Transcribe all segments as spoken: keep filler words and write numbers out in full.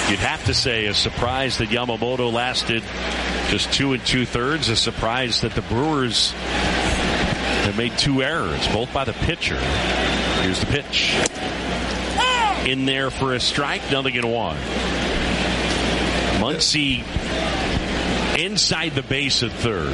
you'd have to say a surprise that Yamamoto lasted just two and two-thirds, a surprise that the Brewers have made two errors, both by the pitcher. Here's the pitch. In there for a strike, nothing in one. Muncy inside the base at third.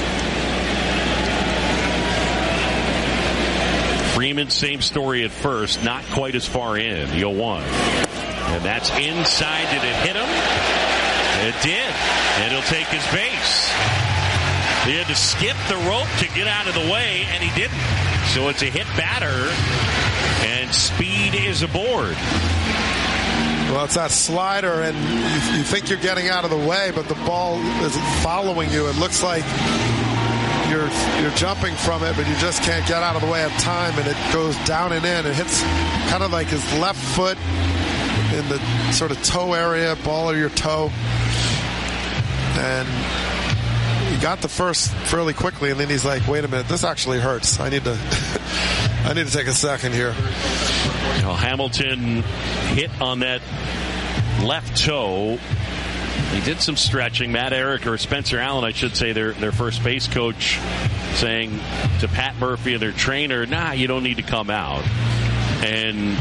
Freeman, same story at first, not quite as far in, the oh one. And that's inside. Did it hit him? It did. And he'll take his base. He had to skip the rope to get out of the way, and he didn't. So it's a hit batter, and speed is aboard. Well, it's that slider, and you, you think you're getting out of the way, but the ball is following you. It looks like you're you're jumping from it, but you just can't get out of the way of time, and it goes down and in. It hits kind of like his left foot in the sort of toe area, ball of your toe. And he got the first fairly quickly, and then he's like, wait a minute, this actually hurts. I need to I need to take a second here. Well, Hamilton hit on that left toe. He did some stretching. Matt Eric, or Spencer Allen, I should say, their their first base coach, saying to Pat Murphy and their trainer, nah, you don't need to come out. And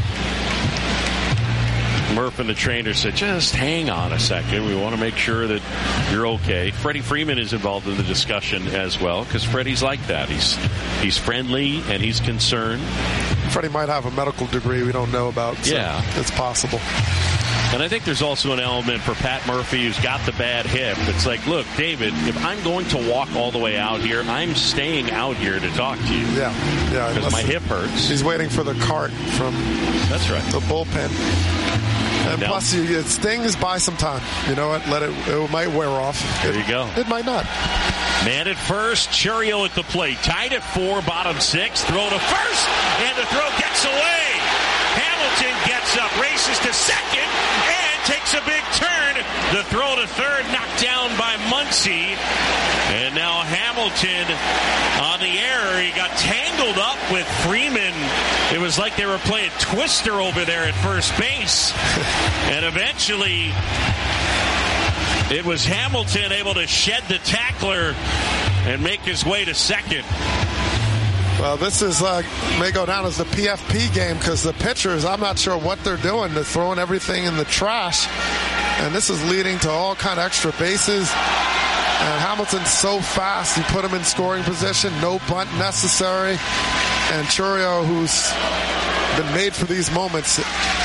Murph and the trainer said, just hang on a second. We want to make sure that you're okay. Freddie Freeman is involved in the discussion as well, because Freddie's like that. He's he's friendly and he's concerned. Freddie might have a medical degree we don't know about. So yeah. It's possible. And I think there's also an element for Pat Murphy, who's got the bad hip. It's like, look, David, if I'm going to walk all the way out here, I'm staying out here to talk to you. Yeah, yeah. Because my hip hurts. He's waiting for the cart from That's right. the bullpen. And no. plus, you, it stings by some time. You know what? Let it. It might wear off. There it, you go. It might not. Man at first, Chourio at the plate. Tied at four, bottom six. Throw to first, and the throw gets away. Hamilton gets up, races to second, and takes a big turn. The throw to third, knocked down by Muncy. And now Hamilton on the air. He got tangled up with Freeman. It was like they were playing Twister over there at first base. And eventually, it was Hamilton able to shed the tackler and make his way to second. Well, this is uh, may go down as the P F P game, because the pitchers, I'm not sure what they're doing. They're throwing everything in the trash, and this is leading to all kind of extra bases. And Hamilton's so fast, you put him in scoring position, no bunt necessary. And Chourio, who's been made for these moments.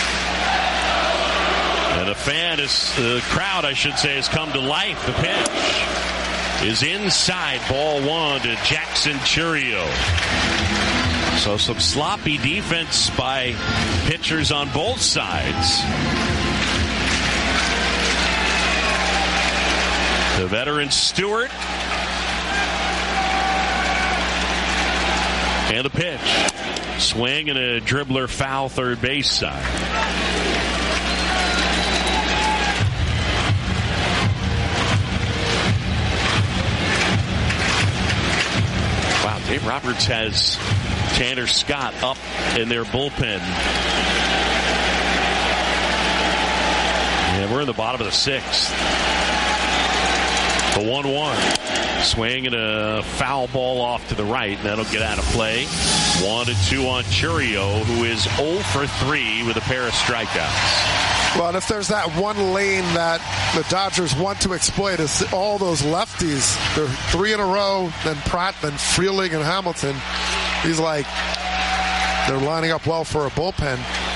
And the fan is, the crowd, I should say, has come to life. The pitch is inside, ball one to Jackson Chourio. So some sloppy defense by pitchers on both sides. The veteran Stewart. And the pitch. Swing and a dribbler foul third base side. Wow, Dave Roberts has Tanner Scott up in their bullpen. And we're in the bottom of the sixth. The one one. Swing and a foul ball off to the right. That'll get out of play. One and two on Chourio, who is oh for three with a pair of strikeouts. Well, and if there's that one lane that the Dodgers want to exploit, is all those lefties. They're three in a row, then Pratt, then Freeling and Hamilton. He's like, they're lining up well for a bullpen.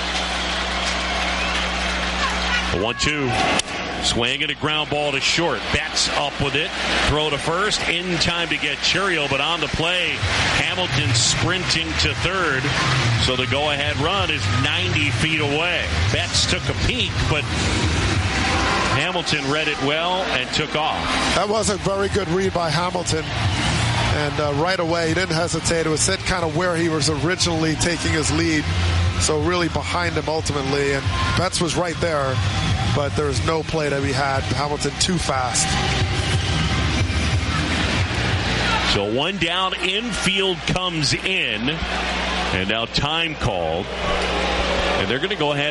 The one two. Swing and a ground ball to short. Betts up with it. Throw to first. In time to get Chourio, but on the play, Hamilton sprinting to third. So the go-ahead run is ninety feet away. Betts took a peek, but Hamilton read it well and took off. That was a very good read by Hamilton. And uh, right away, he didn't hesitate. It was set kind of where he was originally taking his lead. So really behind him ultimately. And Betts was right there. But there was no play to be had. Hamilton too fast. So one down, infield comes in. And now time called. And they're going to go ahead.